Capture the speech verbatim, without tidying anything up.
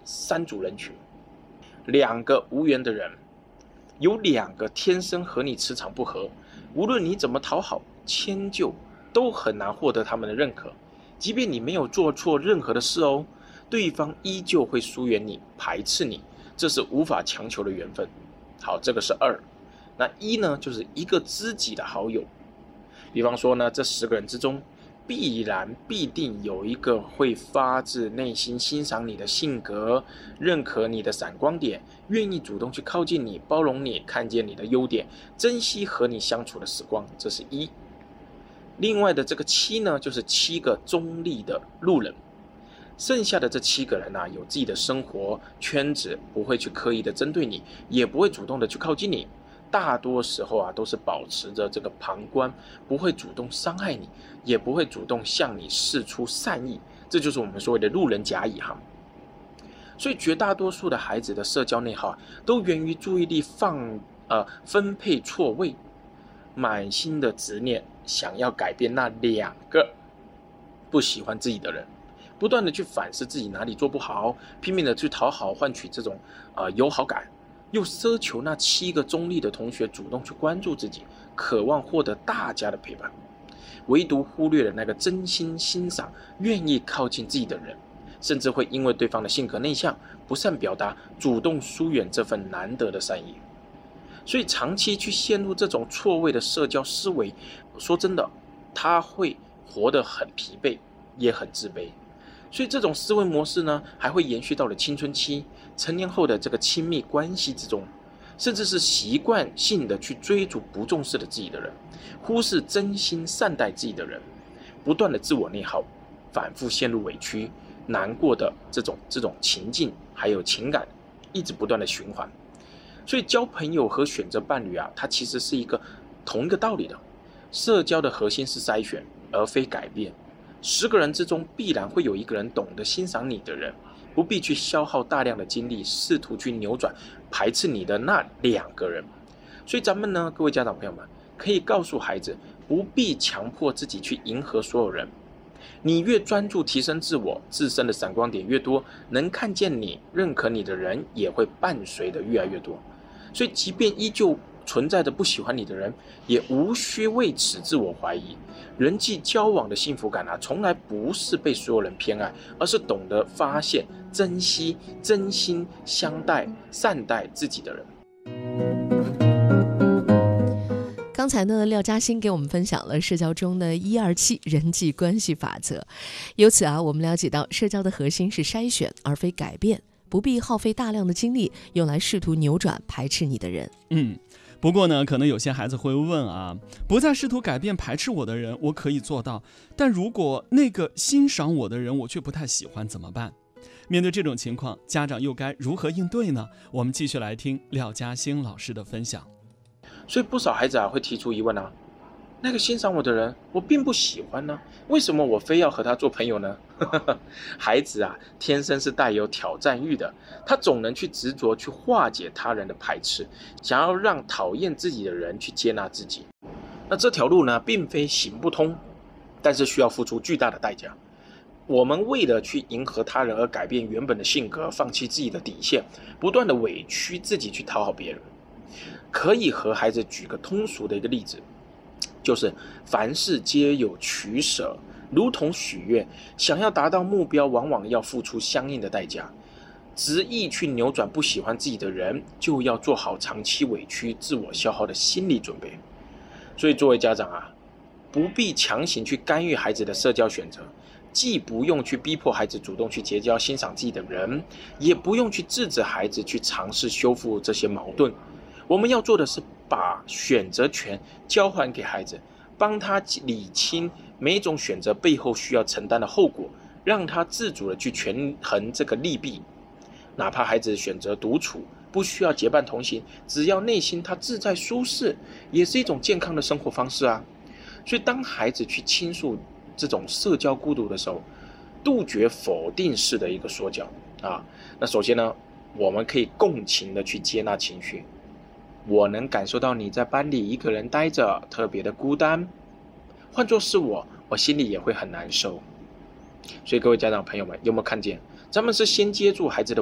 三组人群，两个无缘的人，有两个天生和你磁场不合，无论你怎么讨好迁就，都很难获得他们的认可。即便你没有做错任何的事哦，对方依旧会疏远你，排斥你，这是无法强求的缘分。好，这个是二。那一呢，就是一个知己的好友。比方说呢，这十个人之中，必然必定有一个会发自内心欣赏你的性格，认可你的闪光点，愿意主动去靠近你，包容你，看见你的优点，珍惜和你相处的时光，这是一。另外的这个七呢，就是七个中立的路人。剩下的这七个人啊，有自己的生活圈子，不会去刻意的针对你，也不会主动的去靠近你，大多时候啊都是保持着这个旁观，不会主动伤害你，也不会主动向你释出善意，这就是我们所谓的路人甲乙哈。所以绝大多数的孩子的社交内耗都源于注意力放呃分配错位，满心的执念想要改变那两个不喜欢自己的人，不断的去反思自己哪里做不好，拼命的去讨好，换取这种呃友好感，又奢求那七个中立的同学主动去关注自己，渴望获得大家的陪伴，唯独忽略了那个真心欣赏、愿意靠近自己的人，甚至会因为对方的性格内向、不善表达，主动疏远这份难得的善意。所以长期去陷入这种错位的社交思维，说真的，他会活得很疲惫，也很自卑。所以这种思维模式呢，还会延续到了青春期、成年后的这个亲密关系之中，甚至是习惯性的去追逐不重视的自己的人，忽视真心善待自己的人，不断的自我内耗，反复陷入委屈、难过的这种这种情境，还有情感，一直不断的循环。所以交朋友和选择伴侣啊，它其实是一个同一个道理的。社交的核心是筛选，而非改变。十个人之中，必然会有一个人懂得欣赏你的人，不必去消耗大量的精力，试图去扭转排斥你的那两个人。所以咱们呢，各位家长朋友们，可以告诉孩子，不必强迫自己去迎合所有人。你越专注提升自我，自身的闪光点越多，能看见你、认可你的人也会伴随的越来越多。所以即便依旧存在着不喜欢你的人，也无需为此自我怀疑。人际交往的幸福感啊，从来不是被所有人偏爱，而是懂得发现、珍惜、真心相待、善待自己的人。 刚才呢，廖嘉欣给我们分享了社交中的一二七人际关系法则。由此啊，我们了解到社交的核心是筛选，而非改变。不必耗费大量的精力用来试图扭转排斥你的人。 嗯，不过呢，可能有些孩子会问啊，不再试图改变排斥我的人，我可以做到，但如果那个欣赏我的人我却不太喜欢怎么办？面对这种情况，家长又该如何应对呢？我们继续来听廖嘉欣老师的分享。 所以不少孩子啊会提出疑问啊，那个欣赏我的人我并不喜欢呢，为什么我非要和他做朋友呢？孩子啊天生是带有挑战欲的，他总能去执着去化解他人的排斥，想要让讨厌自己的人去接纳自己。那这条路呢并非行不通，但是需要付出巨大的代价。我们为了去迎合他人而改变原本的性格，放弃自己的底线，不断的委屈自己去讨好别人。可以和孩子举个通俗的一个例子，就是凡事皆有取舍，如同许愿，想要达到目标往往要付出相应的代价。执意去扭转不喜欢自己的人，就要做好长期委屈自我消耗的心理准备。所以作为家长啊，不必强行去干预孩子的社交选择，既不用去逼迫孩子主动去结交欣赏自己的人，也不用去制止孩子去尝试修复这些矛盾。我们要做的是把选择权交还给孩子，帮他理清每种选择背后需要承担的后果，让他自主的去权衡这个利弊。哪怕孩子选择独处，不需要结伴同行，只要内心他自在舒适，也是一种健康的生活方式啊。所以当孩子去倾诉这种社交孤独的时候，杜绝否定式的一个说教啊。那首先呢，我们可以共情的去接纳情绪。我能感受到你在班里一个人待着，特别的孤单。换作是我，我心里也会很难受。所以各位家长朋友们，有没有看见，咱们是先接住孩子的